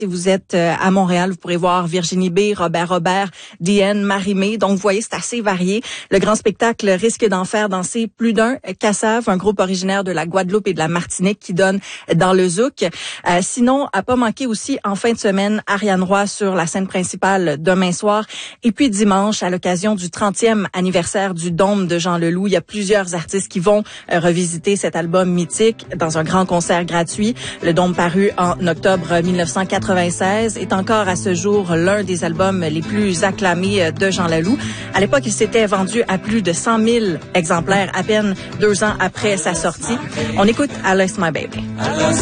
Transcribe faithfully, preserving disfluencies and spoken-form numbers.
Si vous êtes à Montréal, vous pourrez voir Virginie B, Robert Robert, Diane, Marie-Mé. Donc, vous voyez, c'est assez varié. Le grand spectacle risque d'en faire danser plus d'un. Cassav, un groupe originaire de la Guadeloupe et de la Martinique qui donne dans le zouk. Euh, sinon, à pas manquer aussi, en fin de semaine, Ariane Roy sur la scène principale demain soir. Et puis dimanche, à l'occasion du trentième anniversaire du Dôme de Jean Leloup, il y a plusieurs artistes qui vont euh, revisiter cet album mythique dans un grand concert gratuit. Le Dôme, paru en octobre mille neuf cent quatre-vingt-seize, est encore à ce jour l'un des albums les plus acclamés de Jean Leloup. À l'époque, il s'était vendu à plus de cent mille exemplaires à peine deux ans après sa sortie. On écoute I Lost My Baby.